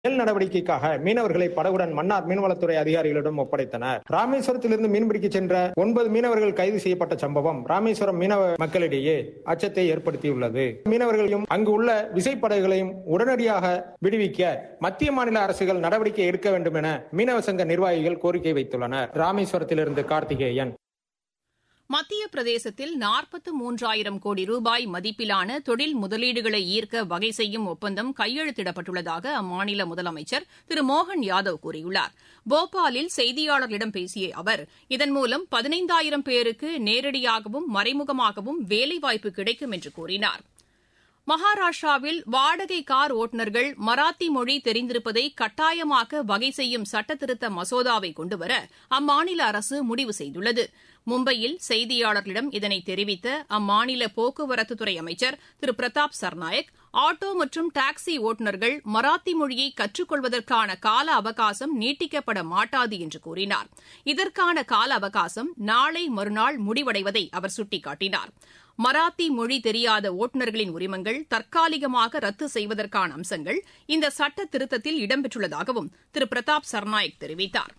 மேல் நடவடிக்கைக்காக மீனவர்களை படகுடன் மன்னார் மீன்வளத்துறை அதிகாரிகளிடம் ஒப்படைத்தனர். ராமேஸ்வரத்திலிருந்து மீன்பிடிக்க சென்ற 9 மீனவர்கள் கைது செய்யப்பட்ட சம்பவம் ராமேஸ்வரம் மீனவ மக்களிடையே அச்சத்தை ஏற்படுத்தியுள்ளது. மீனவர்களையும் அங்கு உள்ள விசைப்படகுகளையும் உடனடியாக விடுவிக்க மத்திய மாநில அரசுகள் நடவடிக்கை எடுக்க வேண்டும் என மீனவ சங்க நிர்வாகிகள் கோரிக்கை வைத்துள்ளனர். ராமேஸ்வரத்திலிருந்து கார்த்திகேயன். மத்திய பிரதேசத்தில் 43,000 கோடி ரூபாய் மதிப்பிலான தொழில் முதலீடுகளை ஈர்க்க வகை செய்யும் ஒப்பந்தம் கையெழுத்திடப்பட்டுள்ளதாக அம்மாநில முதலமைச்சர் திரு மோகன் யாதவ் கூறியுள்ளார். போபாலில் செய்தியாளர்களிடம் பேசிய அவர், இதன் மூலம் 15,000 பேருக்கு நேரடியாகவும் மறைமுகமாகவும் வேலைவாய்ப்பு கிடைக்கும் என்று கூறினார். மகாராஷ்டிராவில் வாடகை கார் ஓட்டுநர்கள் மராத்தி மொழி தெரிந்திருப்பதை கட்டாயமாக்க வகை செய்யும் சட்டத்திருத்த மசோதாவை கொண்டுவர அம்மாநில அரசு முடிவு செய்துள்ளது. மும்பையில் செய்தியாளர்களிடம் இதனை தெரிவித்த அம்மாநில போக்குவரத்துத்துறை அமைச்சர் திரு பிரதாப் சர்நாயக், ஆட்டோ மற்றும் டாக்ஸி ஓட்டுநர்கள் மராத்தி மொழியை கற்றுக்கொள்வதற்கான கால அவகாசம் நீட்டிக்கப்பட மாட்டாது என்று கூறினார். இதற்கான கால அவகாசம் நாளை மறுநாள் முடிவடைவதை அவர் சுட்டிக்காட்டினார். மராத்தி மொழி தெரியாத ஓட்டுநர்களின் உரிமங்கள் தற்காலிகமாக ரத்து செய்வதற்கான அம்சங்கள் இந்த சட்ட திருத்தத்தில் இடம்பெற்றுள்ளதாகவும் திரு பிரதாப் சர்நாயக் தெரிவித்தார்.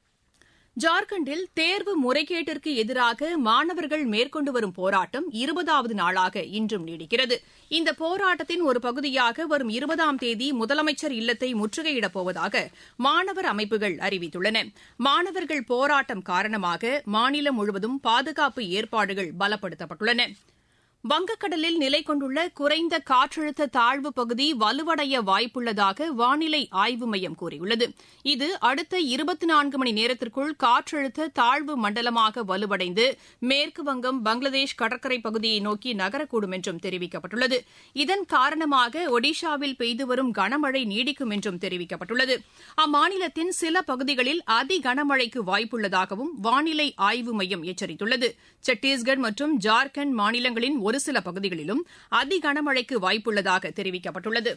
ஜார்க்கண்டில் தேர்வு முறைகேட்டிற்கு எதிராக மாணவர்கள் மேற்கொண்டு வரும் போராட்டம் 20வது நாளாக இன்றும் நீடிக்கிறது. இந்த போராட்டத்தின் ஒரு பகுதியாக வரும் 20ஆம் தேதி முதலமைச்சர் இல்லத்தை முற்றுகையிடப் போவதாக மாணவர் அமைப்புகள் அறிவித்துள்ளன. மாணவர்கள் போராட்டம் காரணமாக மாநிலம் முழுவதும் பாதுகாப்பு ஏற்பாடுகள் பலப்படுத்தப்பட்டுள்ளன. வங்கக்கடலில் நிலை கொண்டுள்ள குறைந்த காற்றழுத்த தாழ்வு பகுதி வலுவடைய வாய்ப்புள்ளதாக வானிலை ஆய்வு மையம் கூறியுள்ளது. இது அடுத்த 24 மணி நேரத்திற்குள் காற்றழுத்த தாழ்வு மண்டலமாக வலுவடைந்து மேற்கு வங்கம், பங்களாதேஷ் கடற்கரை பகுதியை நோக்கி நகரக்கூடும் என்றும் தெரிவிக்கப்பட்டுள்ளது. இதன் காரணமாக ஒடிஷாவில் பெய்து வரும் கனமழை நீடிக்கும் என்றும் தெரிவிக்கப்பட்டுள்ளது. அம்மாநிலத்தின் சில பகுதிகளில் அதி கனமழைக்கு வாய்ப்புள்ளதாகவும் வானிலை ஆய்வு மையம் எச்சரித்துள்ளது. சத்தீஸ்கர் மற்றும் ஜார்க்கண்ட் மாநிலங்களின் ஒரு சில பகுதிகளிலும் அதி கனமழைக்கு வாய்ப்புள்ளதாக தெரிவிக்கப்பட்டுள்ளது.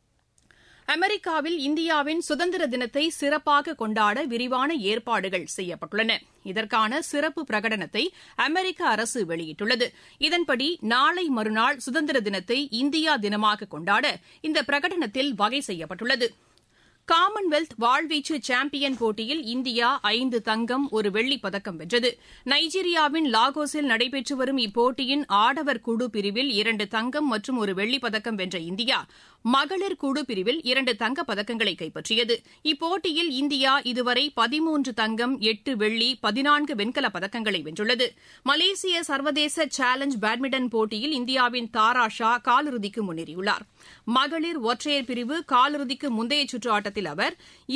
அமெரிக்காவில் இந்தியாவின் சுதந்திர தினத்தை சிறப்பாக கொண்டாட விரிவான ஏற்பாடுகள் செய்யப்பட்டுள்ளன. இதற்கான சிறப்பு பிரகடனத்தை அமெரிக்க அரசு வெளியிட்டுள்ளது. இதன்படி நாளை மறுநாள் சுதந்திர தினத்தை இந்தியா தினமாக கொண்டாட இந்த பிரகடனத்தில் வகை செய்யப்பட்டுள்ளது. காமன்வெல்த் வாழ்வீச்சு சாம்பியன் போட்டியில் இந்தியா 5 தங்கம், 1 வெள்ளிப் பதக்கம் வென்றது. நைஜீரியாவின் லாகோஸில் நடைபெற்று வரும் இப்போட்டியின் ஆடவர் குழு பிரிவில் 2 தங்கம் மற்றும் 1 வெள்ளிப் பதக்கம் வென்ற இந்தியா மகளிர் குழு பிரிவில் 2 தங்கப் பதக்கங்களை கைப்பற்றியது. இப்போட்டியில் இந்தியா இதுவரை 13 தங்கம், 8 வெள்ளி, 14 வெண்கலப் பதக்கங்களை வென்றுள்ளது. மலேசிய சர்வதேச சேலஞ்ச் பேட்மிண்டன் போட்டியில் இந்தியாவின் தாரா ஷா காலிறுதிக்கு முன்னேறியுள்ளார். மகளிர் ஒற்றையர் பிரிவு காலிறுதிக்கு முந்தைய சுற்று ஆட்டத்தில் அவர்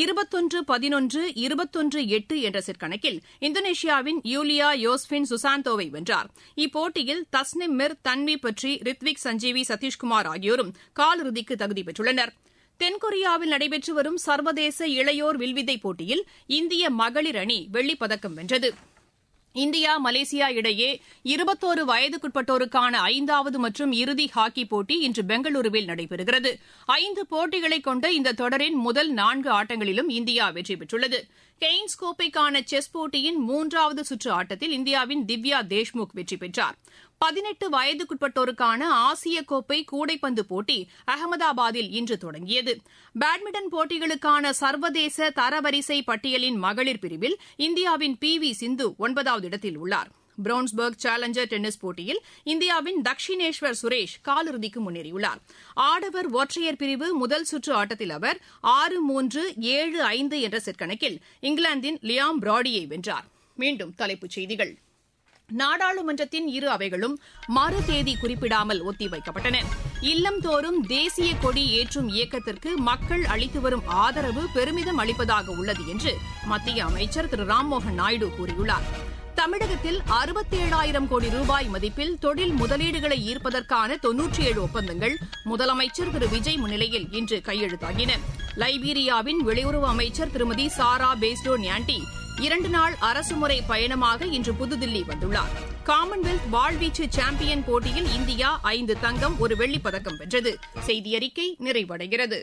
21-11, 21-8 என்ற செட் கணக்கில் இந்தோனேஷியாவின் யூலியா யோஸ்பின் சுசாந்தோவை வென்றார். இப்போட்டியில் தஸ்னிம் மிர், தன்வி பட்ரி, ரித்விக் சஞ்சீவி, சதீஷ்குமார் ஆகியோரும் காலிறுதிக்கு தகுதி பெற்றுள்ளனர். தென்கொரியாவில் நடைபெற்று வரும் சர்வதேச இளையோர் வில்வித்தை போட்டியில் இந்திய மகளிர் அணி வெள்ளிப் பதக்கம் வென்றது. இந்தியா மலேசியா இடையே 21 வயதுக்குட்பட்டோருக்கான 5வது மற்றும் இறுதி ஹாக்கி போட்டி இன்று பெங்களூருவில் நடைபெறுகிறது. 5 போட்டிகளை கொண்ட இந்த தொடரின் முதல் 4 ஆட்டங்களிலும் இந்தியா வெற்றி பெற்றுள்ளது. கெய்ன்ஸ் கோப்பைக்கான செஸ் போட்டியின் 3வது சுற்று ஆட்டத்தில் இந்தியாவின் திவ்யா தேஷ்முக் வெற்றி பெற்றார். 18 வயதுக்குட்பட்டோருக்கான ஆசிய கோப்பை கூடைப்பந்து போட்டி அகமதாபாத்தில் இன்று தொடங்கியது. பேட்மிண்டன் போட்டிகளுக்கான சர்வதேச தரவரிசை பட்டியலின் மகளிர் பிரிவில் இந்தியாவின் PV சிந்து 9வது இடத்தில் உள்ளார். பிரவுன்ஸ்பர்க் சேலஞ்சர் டென்னிஸ் போட்டியில் இந்தியாவின் தக்ஷினேஸ்வர் சுரேஷ் காலிறுதிக்கு முன்னேறியுள்ளார். ஆடவர் ஒற்றையர் பிரிவு முதல் சுற்று ஆட்டத்தில் அவர் 6-3, 7-5 என்ற செட் கணக்கில் இங்கிலாந்தின் லியாம் பிராடியை வென்றார். மீண்டும் தலைப்புச் செய்திகள். நாடாளுமன்றத்தின் இரு அவைகளும் மறு தேதி குறிப்பிடாமல் ஒத்திவைக்கப்பட்டன. இல்லம்தோறும் தேசிய கொடி ஏற்றும் இயக்கத்திற்கு மக்கள் அளித்து வரும் ஆதரவு பெருமிதம் அளிப்பதாக உள்ளது என்று மத்திய அமைச்சர் திரு ராம்மோகன் நாயுடு கூறியுள்ளார். தமிழகத்தில் 67,000 கோடி ரூபாய் மதிப்பில் தொழில் முதலீடுகளை ஈர்ப்பதற்கான 97 ஒப்பந்தங்கள் முதலமைச்சர் திரு விஜய் முன்னிலையில் இன்று கையெழுத்தாகின. லைபீரியாவின் வெளியுறவு அமைச்சர் திருமதி சாரா பேஸ்டோ நியாண்டி 2 நாள் அரசுமுறை பயணமாக இன்று புதுதில்லி வந்துள்ளார். காமன்வெல்த் வாழ்வீச்சு சாம்பியன் போட்டியில் இந்தியா 5 தங்கம், 1 வெள்ளிப் பதக்கம் வென்றது. செய்தியறிக்கை நிறைவடைகிறது.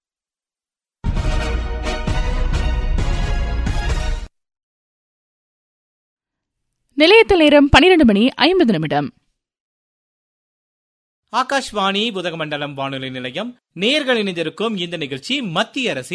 நிலையத்தில் நேரம் 12:50. ஆகாஷ்வாணி உதகமண்டலம் வானொலி நிலையம். நேயர்கள் இணைந்திருக்கும் இந்த நிகழ்ச்சி மத்திய அரசின்